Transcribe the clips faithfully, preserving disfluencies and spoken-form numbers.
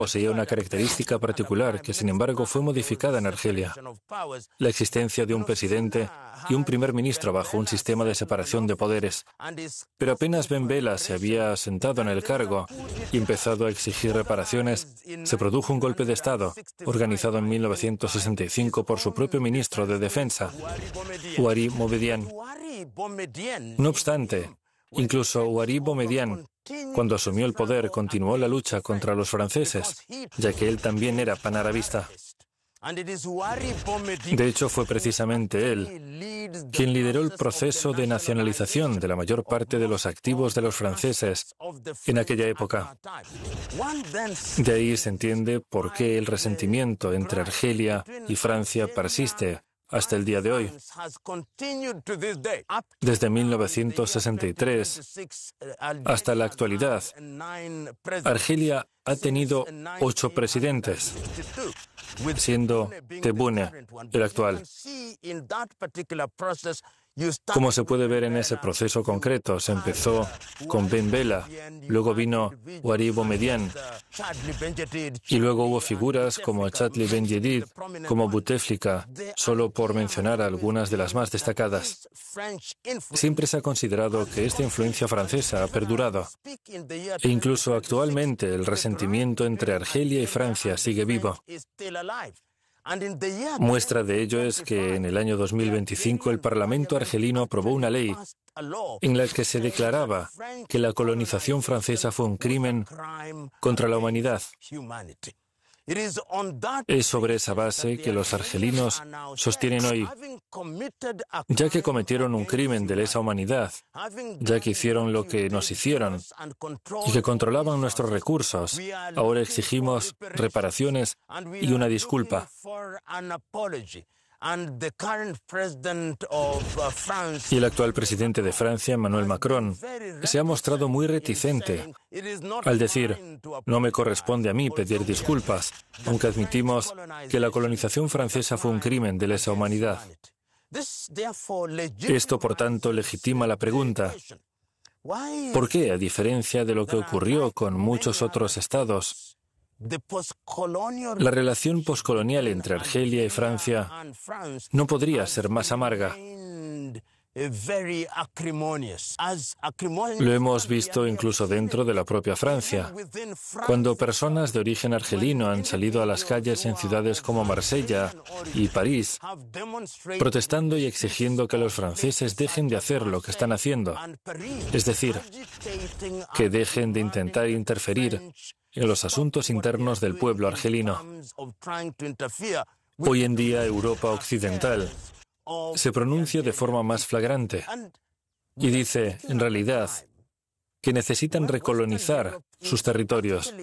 poseía una característica particular que, sin embargo, fue modificada en Argelia: la existencia de un presidente y un primer ministro bajo un sistema de separación de poderes. Pero apenas Ben Bella se había sentado en el cargo y empezado a exigir reparaciones, se produjo un golpe de Estado, organizado en mil novecientos sesenta y cinco por su propio ministro de Defensa, Houari Boumediene. No obstante, incluso Houari Boumediene, cuando asumió el poder, continuó la lucha contra los franceses, ya que él también era panarabista. De hecho, fue precisamente él quien lideró el proceso de nacionalización de la mayor parte de los activos de los franceses en aquella época. De ahí se entiende por qué el resentimiento entre Argelia y Francia persiste hasta el día de hoy. Desde mil novecientos sesenta y tres hasta la actualidad, Argelia ha tenido ocho presidentes, siendo Tebboune el actual. Como se puede ver en ese proceso concreto, se empezó con Ben Bella, luego vino Houari Boumediene, y luego hubo figuras como Chadli Ben Jedid, como Bouteflika, solo por mencionar algunas de las más destacadas. Siempre se ha considerado que esta influencia francesa ha perdurado, e incluso actualmente el resentimiento entre Argelia y Francia sigue vivo. Muestra de ello es que en el año dos mil veinticinco el Parlamento argelino aprobó una ley en la que se declaraba que la colonización francesa fue un crimen contra la humanidad. Es sobre esa base que los argelinos sostienen hoy, ya que cometieron un crimen de lesa humanidad, ya que hicieron lo que nos hicieron y que controlaban nuestros recursos, ahora exigimos reparaciones y una disculpa. Y el actual presidente de Francia, Emmanuel Macron, se ha mostrado muy reticente al decir: no me corresponde a mí pedir disculpas, aunque admitimos que la colonización francesa fue un crimen de lesa humanidad. Esto, por tanto, legitima la pregunta: ¿por qué, a diferencia de lo que ocurrió con muchos otros estados, la relación poscolonial entre Argelia y Francia no podría ser más amarga? Lo hemos visto incluso dentro de la propia Francia, cuando personas de origen argelino han salido a las calles en ciudades como Marsella y París, protestando y exigiendo que los franceses dejen de hacer lo que están haciendo, es decir, que dejen de intentar interferir en los asuntos internos del pueblo argelino. Hoy en día, Europa Occidental se pronuncia de forma más flagrante y dice, en realidad, que necesitan recolonizar sus territorios.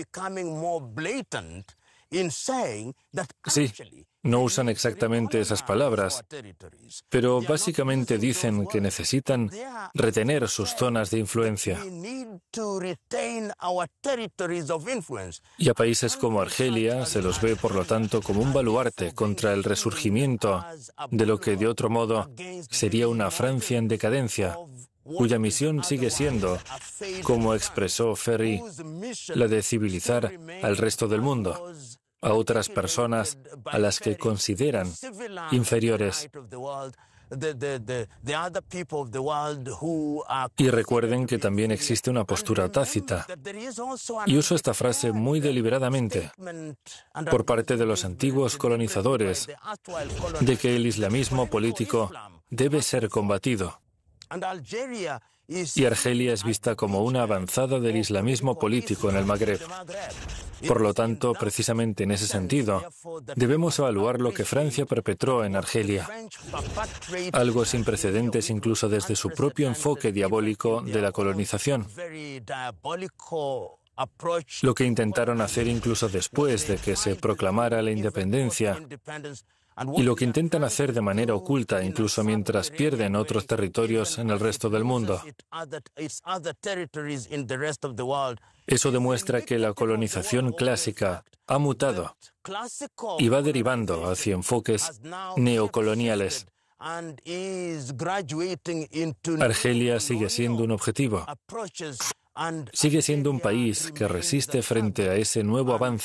Sí, no usan exactamente esas palabras, pero básicamente dicen que necesitan retener sus zonas de influencia. Y a países como Argelia se los ve, por lo tanto, como un baluarte contra el resurgimiento de lo que de otro modo sería una Francia en decadencia, cuya misión sigue siendo, como expresó Ferry, la de civilizar al resto del mundo, a otras personas a las que consideran inferiores. Y recuerden que también existe una postura tácita, y uso esta frase muy deliberadamente, por parte de los antiguos colonizadores, de que el islamismo político debe ser combatido. Y Argelia es vista como una avanzada del islamismo político en el Magreb. Por lo tanto, precisamente en ese sentido, debemos evaluar lo que Francia perpetró en Argelia, algo sin precedentes incluso desde su propio enfoque diabólico de la colonización. Lo que intentaron hacer incluso después de que se proclamara la independencia, y lo que intentan hacer de manera oculta, incluso mientras pierden otros territorios en el resto del mundo. Eso demuestra que la colonización clásica ha mutado y va derivando hacia enfoques neocoloniales. Argelia sigue siendo un objetivo, sigue siendo un país que resiste frente a ese nuevo avance